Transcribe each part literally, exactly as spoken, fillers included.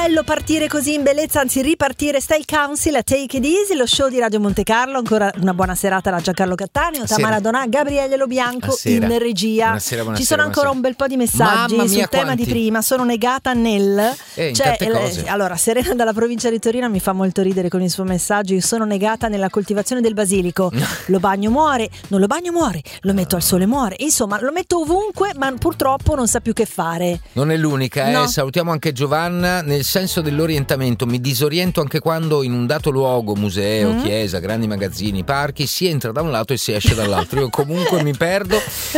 Bello partire così in bellezza, anzi ripartire. Style Council a Take It Easy, lo show di Radio Monte Carlo. Ancora una buona serata da Giancarlo Cattaneo, Tamara Donà, Gabriele Lo Bianco buonasera. in regia. Buonasera, buonasera, Ci sono ancora buonasera. un bel po' di messaggi Mamma mia, sul tema quanti. di prima. Sono negata nel Eh, in cioè, tante cose. allora, Serena dalla provincia di Torino mi fa molto ridere con il suo messaggio. Io sono negata nella coltivazione del basilico. Lo bagno muore, non lo bagno muore, lo metto al sole muore. Insomma, lo metto ovunque, ma purtroppo non sa più che fare. Non è l'unica, eh. No. Salutiamo anche Giovanna. Nel senso dell'orientamento mi disoriento anche quando in un dato luogo, museo, Mm. chiesa, grandi magazzini, parchi, si entra da un lato e si esce dall'altro. Io comunque mi perdo.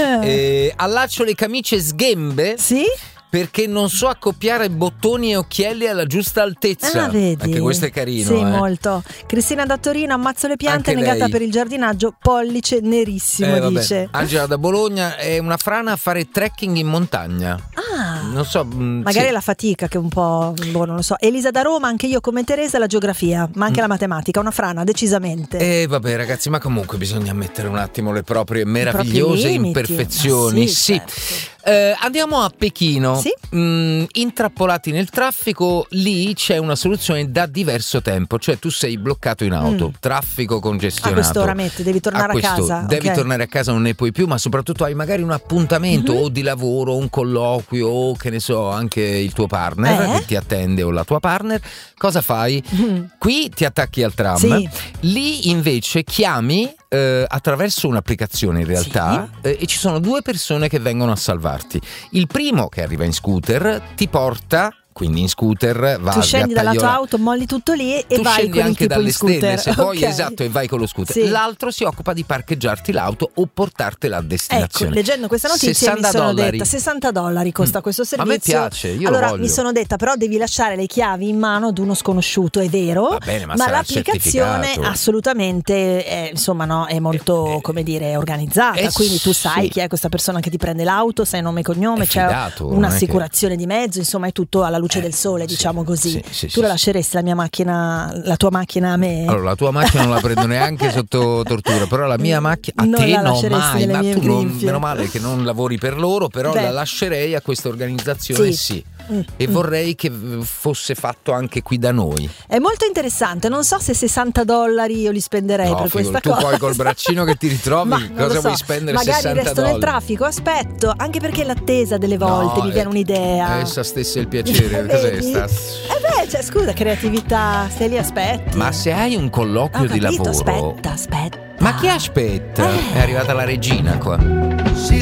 Eh, allaccio le camicie sghembe. Sì? Perché non so accoppiare bottoni e occhielli alla giusta altezza. Ah, vedi? Anche questo è carino. Sì, eh. molto. Cristina da Torino, ammazzo le piante, Anche negata lei. per il giardinaggio, pollice nerissimo, Eh, vabbè. dice. Angela da Bologna, è una frana a fare trekking in montagna. Ah, Non so, mh, magari sì. è la fatica che un po', boh, non lo so. Elisa da Roma, anche io come Teresa la geografia, ma anche Mm. la matematica, una frana decisamente. Eh vabbè ragazzi, ma comunque bisogna mettere un attimo le proprie meravigliose limiti. imperfezioni. Ma sì, Sì. certo. Eh, andiamo a Pechino. Sì. Mm, intrappolati nel traffico, lì c'è una soluzione da diverso tempo, cioè tu sei bloccato in auto, Mm. traffico A congestionato. quest'ora metti, devi tornare a, questo, casa. devi ok. tornare a casa, non ne puoi più, ma soprattutto hai magari un appuntamento Mhm. o di lavoro, un colloquio o che ne so, anche il tuo partner Eh? che ti attende o la tua partner. Cosa fai? Mm. Qui ti attacchi al tram, Sì. lì invece chiami eh, attraverso un'applicazione in realtà eh, e ci sono due persone che vengono a salvarti. Il primo che arriva in scooter ti porta, quindi in scooter va Tu scendi dalla tua sgattaiola- auto, molli tutto lì e tu vai scendi con il anche tipo dalle in scooter. stelle se vuoi, Ok. esatto, e vai con lo scooter. Sì. L'altro si occupa di parcheggiarti l'auto o portartela a Ecco, destinazione. leggendo questa notizia mi sessanta sono dollari. detta sessanta dollari costa Mm. questo A servizio. me piace, io lo allora voglio. mi sono detta però devi lasciare le chiavi in mano ad uno sconosciuto, è vero, Va bene, ma sarà l'applicazione certificato. assolutamente è, insomma no, è molto Eh, come dire organizzata, eh, quindi tu sai sì. chi è questa persona che ti prende l'auto, sai nome e cognome, È c'è fidato, non è un'assicurazione di mezzo, insomma è tutto alla luce Eh, del sole, sì, diciamo così. sì, sì, tu sì, la sì. lasceresti la mia macchina, la tua macchina a me? Allora, la tua macchina non la prendo neanche sotto tortura, però la mia macchina a Non te la no lasceresti mai, nelle ma mie tu non, grinfie. meno male che non lavori per loro, però Beh. la lascerei a questa organizzazione, Sì. sì. Mm, E mm. vorrei che fosse fatto anche qui da noi. È molto interessante, non so se sessanta dollari io li spenderei No, per figo, questa tu cosa. poi col braccino che ti ritrovi, Ma non cosa lo so, vuoi spendere magari sessanta resto nel dollari? traffico, aspetto, anche perché l'attesa delle volte No, mi viene eh, un'idea. Essa stessa il piacere, cos'è Vedi? sta? Eh beh, cioè, scusa, creatività, stai lì, aspetti. Ma se hai un colloquio Ho di capito, lavoro, aspetta, aspetta. ma chi aspetta? Eh. È arrivata la regina qua. Si